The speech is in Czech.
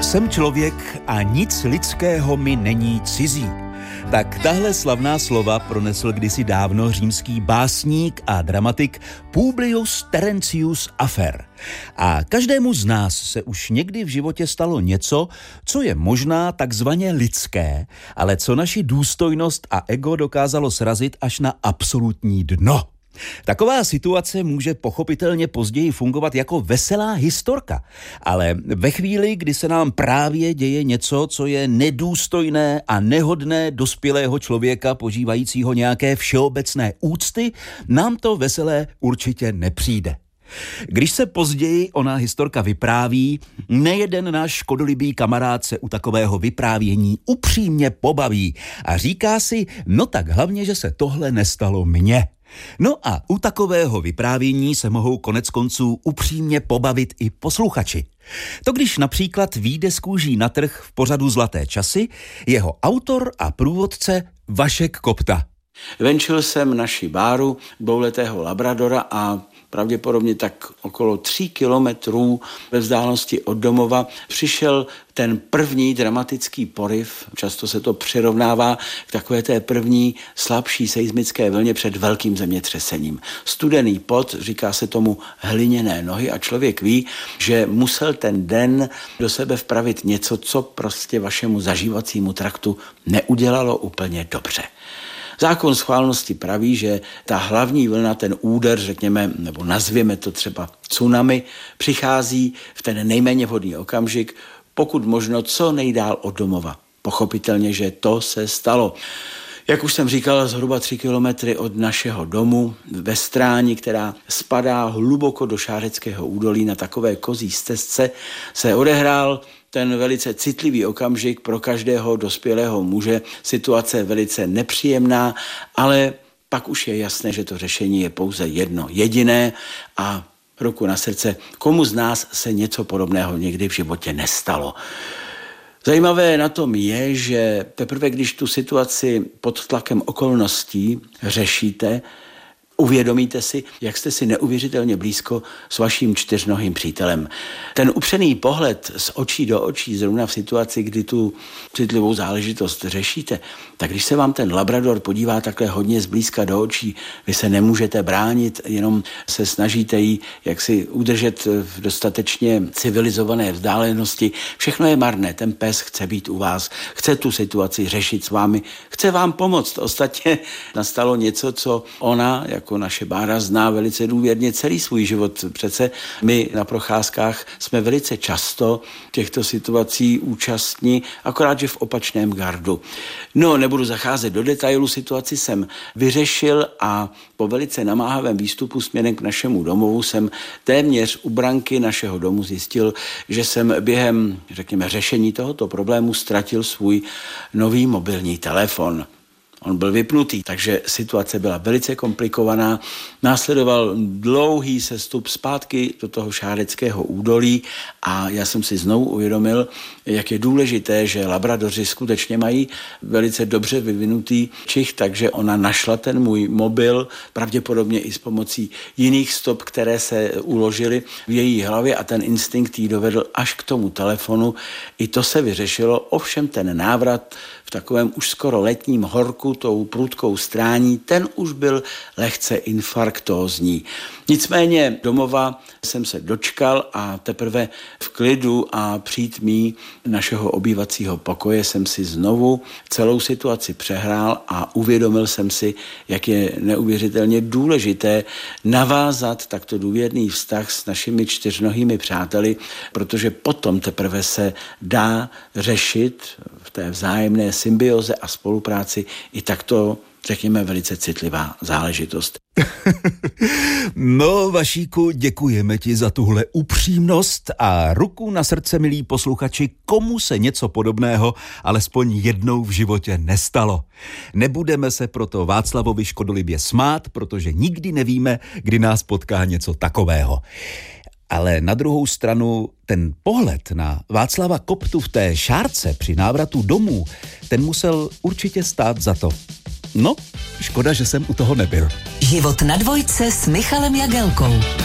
Jsem člověk a nic lidského mi není cizí. Tak tahle slavná slova pronesl kdysi dávno římský básník a dramatik Publius Terentius Afer. A každému z nás se už někdy v životě stalo něco, co je možná takzvaně lidské, ale co naši důstojnost a ego dokázalo srazit až na absolutní dno. Taková situace může pochopitelně později fungovat jako veselá historka, ale ve chvíli, kdy se nám právě děje něco, co je nedůstojné a nehodné dospělého člověka požívajícího nějaké všeobecné úcty, nám to veselé určitě nepřijde. Když se později ona historka vypráví, nejeden náš škodolibý kamarád se u takového vyprávění upřímně pobaví a říká si, no tak hlavně, že se tohle nestalo mně. No a u takového vyprávění se mohou koneckonců upřímně pobavit i posluchači. To když například vyjde z kůží na trh v pořadu Zlaté časy jeho autor a průvodce Vašek Kopta. Venčil jsem naši báru dvouletého labradora a pravděpodobně tak okolo 3 kilometrů ve vzdálenosti od domova přišel ten první dramatický poryv, často se to přirovnává k takové té první slabší seismické vlně před velkým zemětřesením. Studený pot, říká se tomu hliněné nohy a člověk ví, že musel ten den do sebe vpravit něco, co prostě vašemu zažívacímu traktu neudělalo úplně dobře. Zákon schválnosti praví, že ta hlavní vlna, ten úder, řekněme, nebo nazvěme to třeba tsunami, přichází v ten nejméně vhodný okamžik, pokud možno co nejdál od domova. Pochopitelně, že to se stalo. Jak už jsem říkal, zhruba 3 kilometry od našeho domu ve Stráni, která spadá hluboko do Šářeckého údolí na takové kozí stezce, se odehrál ten velice citlivý okamžik pro každého dospělého muže, situace velice nepříjemná, ale pak už je jasné, že to řešení je pouze jedno jediné a ruku na srdce, komu z nás se něco podobného někdy v životě nestalo. Zajímavé na tom je, že teprve když tu situaci pod tlakem okolností řešíte, uvědomíte si, jak jste si neuvěřitelně blízko s vaším čtyřnohým přítelem. Ten upřený pohled z očí do očí, zrovna v situaci, kdy tu citlivou záležitost řešíte, tak když se vám ten labrador podívá takhle hodně zblízka do očí, vy se nemůžete bránit, jenom se snažíte jí jaksi udržet v dostatečně civilizované vzdálenosti. Všechno je marné, ten pes chce být u vás, chce tu situaci řešit s vámi, chce vám pomoct. Ostatně nastalo něco, co ona, jako naše bára, zná velice důvěrně celý svůj život. Přece my na procházkách jsme velice často těchto situací účastní, akorát, že v opačném gardu. No, nebudu zacházet do detailu, situaci jsem vyřešil a po velice namáhavém výstupu směrem k našemu domovu jsem téměř u branky našeho domu zjistil, že jsem během, řekněme, řešení tohoto problému ztratil svůj nový mobilní telefon. On byl vypnutý, takže situace byla velice komplikovaná. Následoval dlouhý sestup zpátky do toho Šářeckého údolí a já jsem si znovu uvědomil, jak je důležité, že labradoři skutečně mají velice dobře vyvinutý čich, takže ona našla ten můj mobil, pravděpodobně i s pomocí jiných stop, které se uložily v její hlavě a ten instinkt jí dovedl až k tomu telefonu. I to se vyřešilo, ovšem ten návrat v takovém už skoro letním horku, tou prudkou Strání, ten už byl lehce infarktózní. Nicméně domova jsem se dočkal a teprve v klidu a přítmí našeho obývacího pokoje jsem si znovu celou situaci přehrál a uvědomil jsem si, jak je neuvěřitelně důležité navázat takto důvěrný vztah s našimi čtyřnohými přáteli, protože potom teprve se dá řešit v té vzájemné symbioze a spolupráci i takto, řekněme, velice citlivá záležitost. No, Vašíku, děkujeme ti za tuhle upřímnost a ruku na srdce, milí posluchači, komu se něco podobného alespoň jednou v životě nestalo. Nebudeme se proto Václavovi škodolibě smát, protože nikdy nevíme, kdy nás potká něco takového. Ale na druhou stranu ten pohled na Václava Koptu v té Šárce při návratu domů, ten musel určitě stát za to. No, škoda, že jsem u toho nebyl. Život na dvojce s Michalem Jagelkou.